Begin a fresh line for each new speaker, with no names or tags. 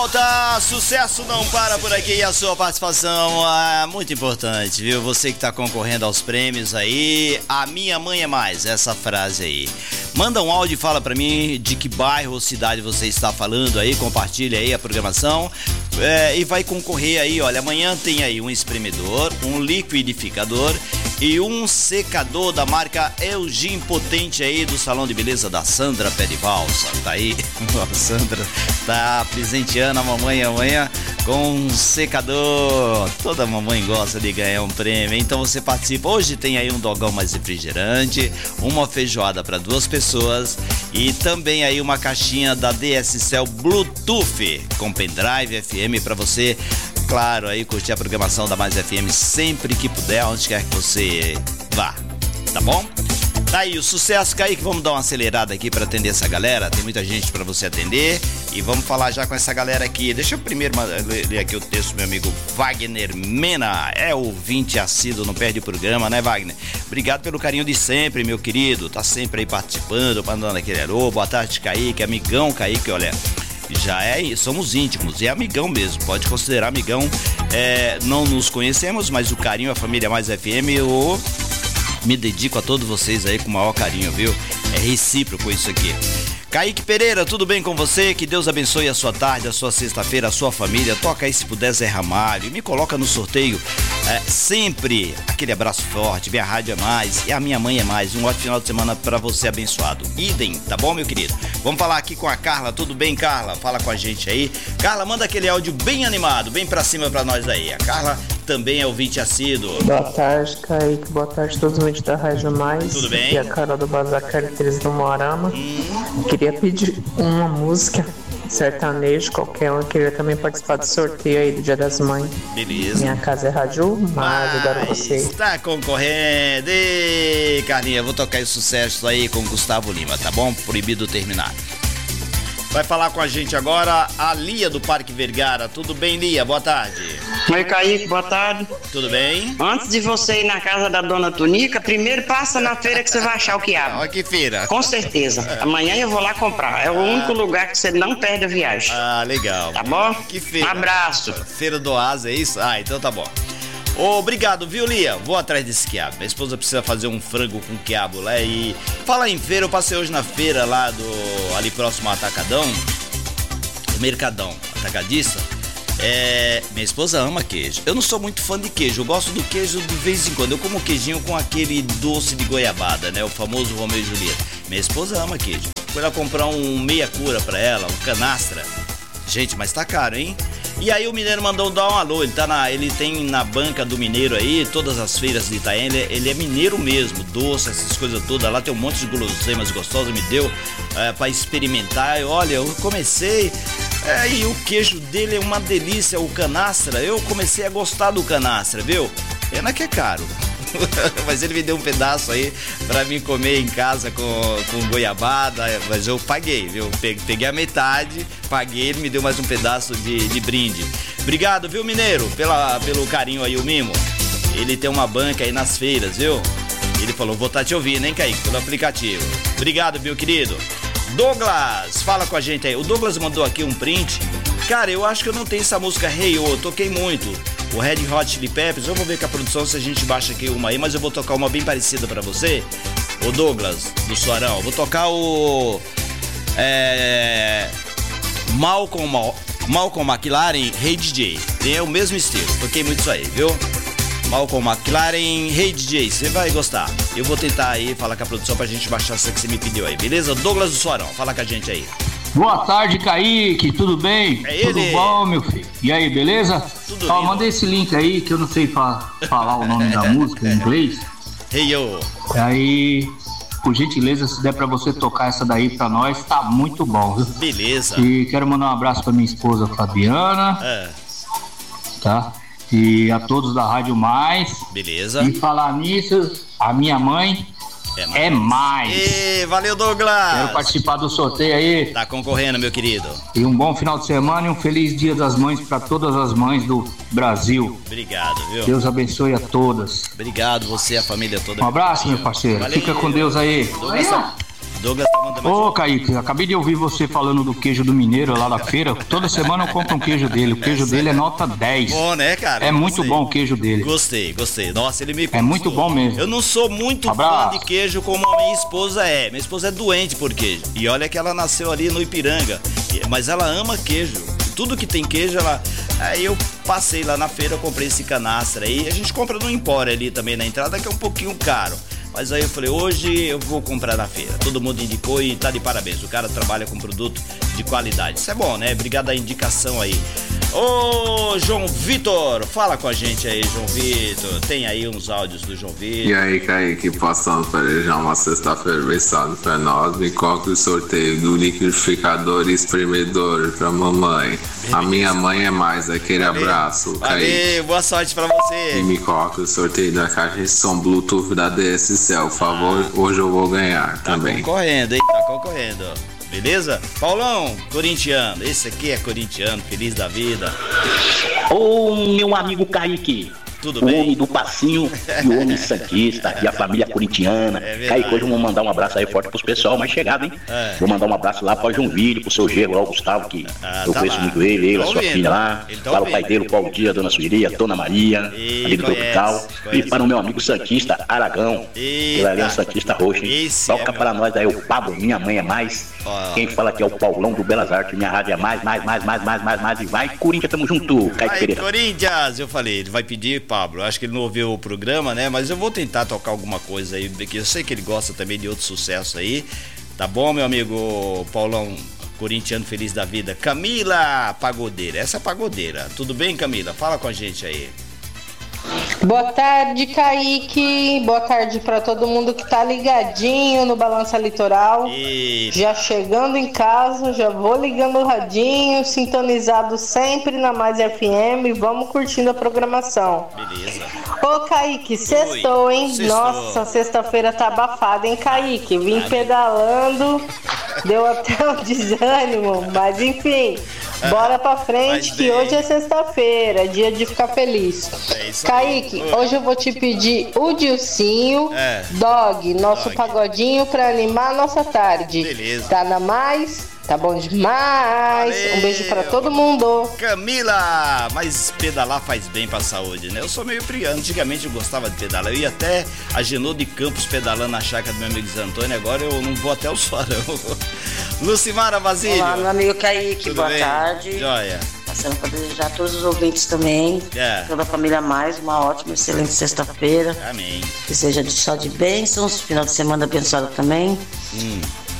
Sucesso não para por aqui e a sua participação é muito importante, viu? Você que tá concorrendo aos prêmios aí, a minha mãe é mais, essa frase aí. Manda um áudio e fala pra mim de que bairro ou cidade você está falando aí, compartilha aí a programação e vai concorrer aí, olha, amanhã tem aí um espremedor, um liquidificador e um secador da marca Elgin Potente aí do Salão de Beleza da Sandra Pé de Valsa. Tá aí, a Sandra tá presenteando a mamãe amanhã com um secador. Toda mamãe gosta de ganhar um prêmio, então você participa. Hoje tem aí um dogão mais refrigerante, uma feijoada para 2 pessoas e também aí uma caixinha da DSCell Bluetooth com pendrive FM para você, claro, aí curtir a programação da Mais FM sempre que puder, onde quer que você vá, tá bom? Tá aí o sucesso, Kaique, vamos dar uma acelerada aqui para atender essa galera, tem muita gente para você atender e vamos falar já com essa galera aqui. Deixa eu primeiro ler aqui o texto do meu amigo Wagner Mena, é ouvinte assíduo, não perde o programa, né, Wagner? Obrigado pelo carinho de sempre, meu querido, tá sempre aí participando, mandando aquele alô, boa tarde, Kaique, amigão Kaique, olha, já somos íntimos, é amigão mesmo, pode considerar amigão, não nos conhecemos, mas o carinho, a família Mais FM, eu me dedico a todos vocês aí com o maior carinho, viu? É recíproco isso aqui. Kaique Pereira, tudo bem com você? Que Deus abençoe a sua tarde, a sua sexta-feira, a sua família. Toca aí se puder Zé Ramalho, me coloca no sorteio sempre. Aquele abraço forte, minha rádio é mais e a minha mãe é mais. Um ótimo final de semana pra você abençoado. Idem, tá bom, meu querido? Vamos falar aqui com a Carla, tudo bem, Carla? Fala com a gente aí. Carla, manda aquele áudio bem animado, bem pra cima pra nós aí. A Carla também é ouvinte assíduo.
Boa tarde, Kaique. Boa tarde a todos os ouvintes da Rádio Mais.
Tudo bem?
E a Carol do Bazar Carteiras do Moarama. Queria pedir uma música sertanejo, qualquer um. Queria também participar do sorteio aí do Dia das Mães.
Beleza.
Minha casa é Rádio Mais, adoro vocês.
Está concorrendo. Ei, Carlinha, vou tocar esse sucesso aí com Gustavo Lima, tá bom? Proibido terminar. Vai falar com a gente agora a Lia do Parque Vergara. Tudo bem, Lia? Boa tarde.
Oi, Kaique, boa tarde.
Tudo bem?
Antes de você ir na casa da dona Tunica, primeiro passa na feira que você vai achar o quiabo.
Olha que feira.
Com certeza. Amanhã eu vou lá comprar. É o único lugar que você não perde a viagem.
Ah, legal.
Tá bom?
Que feira.
Um abraço.
Feira do Asa, é isso? Ah, então tá bom. Obrigado, viu, Lia? Vou atrás desse quiabo. Minha esposa precisa fazer um frango com quiabo lá e... Fala em feira, eu passei hoje na feira lá ali próximo ao Atacadão. O Mercadão, atacadista. Minha esposa ama queijo. Eu não sou muito fã de queijo, eu gosto do queijo de vez em quando. Eu como queijinho com aquele doce de goiabada, né? O famoso Romeu e Julieta. Minha esposa ama queijo. Fui lá comprar um meia cura pra ela, um canastra. Gente, mas tá caro, hein? E aí o mineiro mandou dar um alô, ele tem na banca do mineiro aí, todas as feiras de Itaém, ele é mineiro mesmo, doce, essas coisas todas, lá tem um monte de guloseimas gostosas, me deu pra experimentar, olha, eu comecei, e o queijo dele é uma delícia, o canastra, eu comecei a gostar do canastra, viu? Pena que é caro. Mas ele me deu um pedaço aí pra mim comer em casa com goiabada, mas eu paguei, viu? Peguei a metade, paguei, ele me deu mais um pedaço de brinde. Obrigado, viu, mineiro, pelo carinho aí, o mimo. Ele tem uma banca aí nas feiras, viu? Ele falou, vou estar te ouvindo, hein, Kaique, pelo aplicativo. Obrigado, meu querido. Douglas, fala com a gente aí. O Douglas mandou aqui um print. Cara, eu acho que eu não tenho essa música Hey Oh, eu toquei muito. O Red Hot Chili Peppers, eu vou ver com a produção se a gente baixa aqui uma aí, mas eu vou tocar uma bem parecida pra você. O Douglas, do Suarão. Vou tocar o... Malcolm McLaren, Hey DJ. Tem o mesmo estilo, toquei muito isso aí, viu? Malcolm McLaren, Hey DJ, você vai gostar. Eu vou tentar aí falar com a produção pra gente baixar essa que você me pediu aí, beleza? Douglas do Suarão, fala com a gente aí.
Boa tarde, Kaique, tudo bem?
É ele.
Tudo bom, meu filho? E aí, beleza?
Tudo
Ó,
lindo.
mandei esse link aí, que eu não sei falar o nome da música em inglês.
Hey yo.
Aí, por gentileza, se der pra você tocar essa daí pra nós, tá muito bom, viu?
Beleza.
E quero mandar um abraço pra minha esposa Fabiana, tá? E a todos da Rádio Mais.
Beleza.
E falar nisso, a minha mãe é mais.
E valeu, Douglas.
Quero participar do sorteio aí.
Tá concorrendo, meu querido.
E um bom final de semana e um feliz Dia das Mães para todas as mães do Brasil.
Obrigado, viu?
Deus abençoe a todas.
Obrigado, você e a família toda.
Um abraço, meu parceiro.
Valeu.
Fica com Deus aí.
Douglas tá mandando mais.
Ô, Kaique, acabei de ouvir você falando do queijo do Mineiro lá da feira. Toda semana eu compro um queijo dele. O queijo dele é nota 10.
Bom, né, cara?
É muito bom o queijo dele.
Gostei. Nossa, ele me
É muito bom mesmo.
Eu não sou muito fã de queijo como a minha esposa é. Minha esposa é doente por queijo. E olha que ela nasceu ali no Ipiranga. Mas ela ama queijo. Tudo que tem queijo, ela... Aí eu passei lá na feira, comprei esse canastra aí. A gente compra no Empório ali também na entrada, que é um pouquinho caro. Mas aí eu falei, hoje eu vou comprar na feira. Todo mundo indicou e tá de parabéns. O cara trabalha com produto de qualidade. Isso é bom, né? Obrigado a indicação aí. Ô, João Vitor, fala com a gente aí, João Vitor. Tem aí uns áudios do João Vitor.
E aí, Kaique, passando para já uma sexta-feira abençoada para nós. Me coloca o sorteio do liquidificador e espremedor pra mamãe. A minha mãe é mais, aquele abraço, Kaique.
Boa sorte pra você.
E me coloca o sorteio da caixa de som Bluetooth da DSCell, por favor. Hoje eu vou ganhar também.
Tá concorrendo, hein? Tá concorrendo. Beleza? Paulão, corintiano. Esse aqui é corintiano, feliz da vida.
Ô, meu amigo Kaique.
Tudo bem?
O homem do passinho e o homem santista e a família corintiana. Kaique, hoje eu vou mandar um abraço aí forte pros pessoal mais chegado, hein? Vou mandar um abraço lá pro João Vídeo, pro seu Gego lá, o Gustavo, que eu conheço muito ele, a sua filha lá. Para o pai dele, o Paulo Dia, a dona Sueli, a dona Maria, ali do Tropical. E para o meu amigo santista, Aragão, pela Aliança Santista Roxa. Toca para nós aí o Pablo, minha mãe é mais. Quem fala aqui é o Paulão do Belas Artes, minha rádio é mais. E vai, Corinthians, tamo junto, Kaique Pereira.
Corinthians, eu falei, ele vai pedir, Pablo, acho que ele não ouviu o programa, né? Mas eu vou tentar tocar alguma coisa aí, porque eu sei que ele gosta também de outro sucesso aí. Tá bom, meu amigo Paulão, corintiano feliz da vida. Camila Pagodeira, essa é pagodeira. Tudo bem, Camila? Fala com a gente aí.
Boa tarde, Kaique. Boa tarde para todo mundo que tá ligadinho no Balança Litoral. Já chegando em casa, já vou ligando o radinho, sintonizado sempre na Mais FM. Vamos curtindo a programação.
Beleza.
Ô, Kaique, sextou, hein?
Sextou.
Nossa, sexta-feira tá abafada, hein, Kaique? Vim pedalando, deu até um desânimo, mas enfim. Bora pra frente que hoje é sexta-feira, dia de ficar feliz. Kaique, hoje eu vou te pedir o Dilcinho, Dog, nosso pagodinho pra animar a nossa tarde.
Beleza.
Tá na mais? Tá bom demais. Valeu. Um beijo pra todo mundo.
Camila, mas pedalar faz bem pra saúde, né? Eu sou meio friano, antigamente eu gostava de pedalar. Eu ia até a Genô de Campos pedalando na chácara do meu amigo Zé Antônio, agora eu não vou até o Sorão. Lucimara Basílio.
Olá, meu amigo Kaique,
tudo
boa
bem?
Tarde.
Joia.
Passando para desejar a todos os ouvintes também, toda a família mais, uma ótima, excelente sexta-feira.
Amém.
Que seja só de bênçãos, final de semana abençoado também.